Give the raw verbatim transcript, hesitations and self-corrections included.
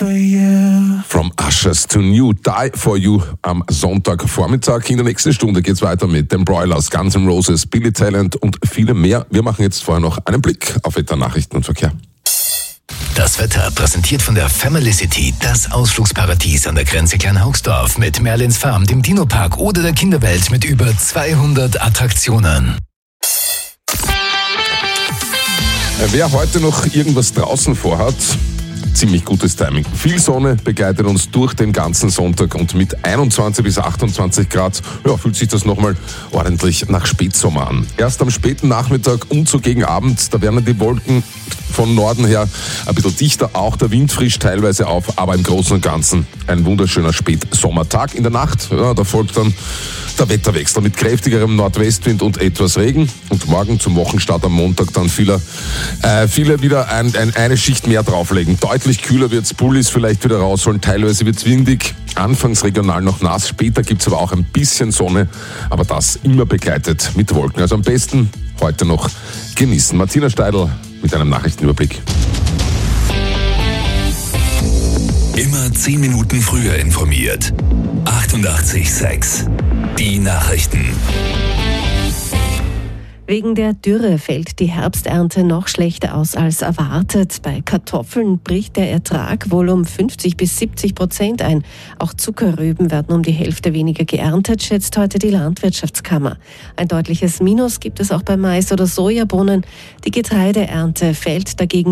for you. From Ashes to New, Die for You am Sonntagvormittag. In der nächsten Stunde geht's weiter mit den Broilers, Guns N' Roses, Billy Talent und viele mehr. Wir machen jetzt vorher noch einen Blick auf Wetter, Nachrichten und Verkehr. Das Wetter präsentiert von der Family City, das Ausflugsparadies an der Grenze Kleinhaugsdorf mit Merlins Farm, dem Dino-Park oder der Kinderwelt mit über zweihundert Attraktionen. Wer heute noch irgendwas draußen vorhat, ziemlich gutes Timing. Viel Sonne begleitet uns durch den ganzen Sonntag und mit einundzwanzig bis achtundzwanzig Grad ja, fühlt sich das nochmal ordentlich nach Spätsommer an. Erst am späten Nachmittag und so gegen Abend, da werden die Wolken von Norden her ein bisschen dichter, auch der Wind frischt teilweise auf, aber im Großen und Ganzen ein wunderschöner Spätsommertag. In der Nacht, ja, da folgt dann der Wetterwechsel mit kräftigerem Nordwestwind und etwas Regen und morgen zum Wochenstart am Montag dann viele, äh, viele wieder ein, ein, eine Schicht mehr drauflegen. Deutlich kühler wird's, Pullis vielleicht wieder rausholen, teilweise wird's windig, anfangs regional noch nass, später gibt's aber auch ein bisschen Sonne, aber das immer begleitet mit Wolken. Also am besten heute noch genießen. Martina Steidl mit einem Nachrichtenüberblick. Immer zehn Minuten früher informiert. achtundachtzig Komma sechs. Die Nachrichten. Wegen der Dürre fällt die Herbsternte noch schlechter aus als erwartet. Bei Kartoffeln bricht der Ertrag wohl um fünfzig bis siebzig Prozent ein. Auch Zuckerrüben werden um die Hälfte weniger geerntet, schätzt heute die Landwirtschaftskammer. Ein deutliches Minus gibt es auch bei Mais oder Sojabohnen. Die Getreideernte fällt dagegen